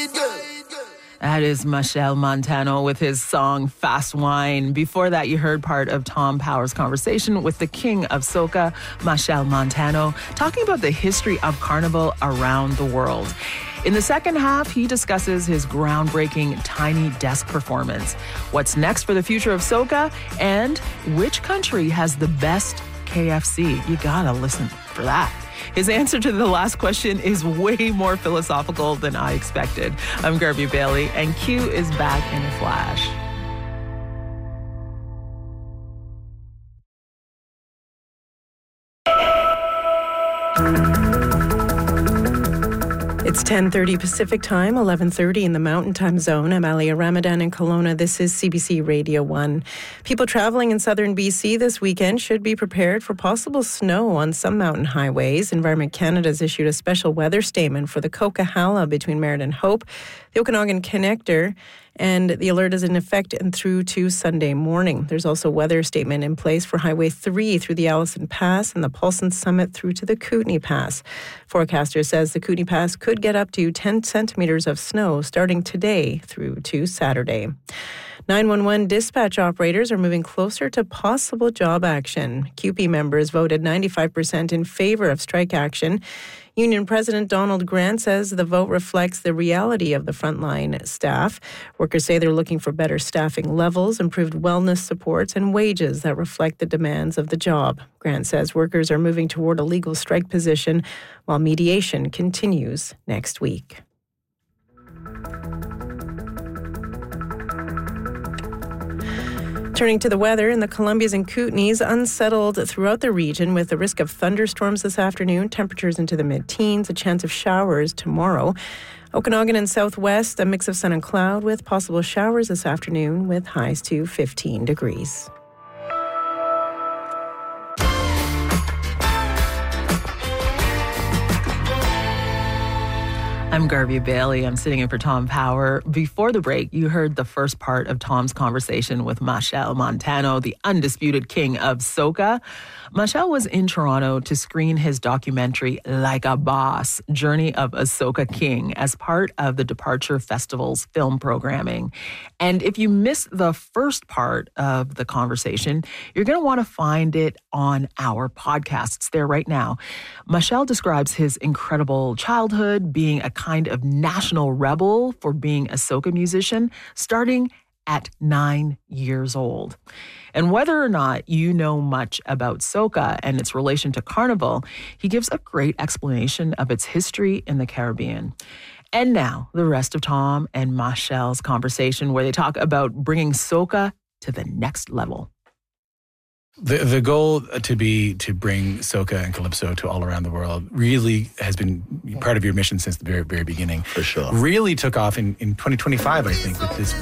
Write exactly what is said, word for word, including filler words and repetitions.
That is Machel Montano with his song Fast Wine. Before that, you heard part of Tom Power's conversation with the king of soca, Machel Montano, talking about the history of Carnival around the world. In the second half, he discusses his groundbreaking Tiny Desk performance, what's next for the future of soca, and which country has the best K F C. You gotta listen for that. His answer to the last question is way more philosophical than I expected. I'm Garvey Bailey, and Q is back in a flash. It's ten thirty Pacific Time, eleven thirty in the Mountain Time Zone. I'm Alia Ramadan in Kelowna. This is C B C Radio one. People traveling in southern B C this weekend should be prepared for possible snow on some mountain highways. Environment Canada has issued a special weather statement for the Coquihalla between Merritt and Hope, the Okanagan Connector, and the alert is in effect and through to Sunday morning. There's also a weather statement in place for Highway three through the Allison Pass and the Paulson Summit through to the Kootenay Pass. Forecaster says the Kootenay Pass could get up to ten centimeters of snow starting today through to Saturday. nine one one dispatch operators are moving closer to possible job action. C U P E members voted ninety-five percent in favor of strike action. Union President Donald Grant says the vote reflects the reality of the frontline staff. Workers say they're looking for better staffing levels, improved wellness supports, and wages that reflect the demands of the job. Grant says workers are moving toward a legal strike position while mediation continues next week. Turning to the weather, in the Columbias and Kootenays, unsettled throughout the region with the risk of thunderstorms this afternoon, temperatures into the mid-teens, a chance of showers tomorrow. Okanagan and Southwest, a mix of sun and cloud with possible showers this afternoon with highs to fifteen degrees. I'm Garvey Bailey. I'm sitting in for Tom Power. Before the break, you heard the first part of Tom's conversation with Machel Montano, the undisputed king of soca. Machel was in Toronto to screen his documentary, Like a Boss, Journey of a Soca King, as part of the Departure Festival's film programming. And if you missed the first part of the conversation, you're going to want to find it on our podcast. It's there right now. Machel describes his incredible childhood, being a kind of national rebel for being a soca musician, starting at nine years old. And whether or not you know much about soca and its relation to Carnival, he gives a great explanation of its history in the Caribbean. And now, the rest of Tom and Machel's conversation, where they talk about bringing soca to the next level. The the goal to be to bring soca and calypso to all around the world really has been part of your mission since the very, very beginning. For sure. Really took off in, in twenty twenty-five, I think, with this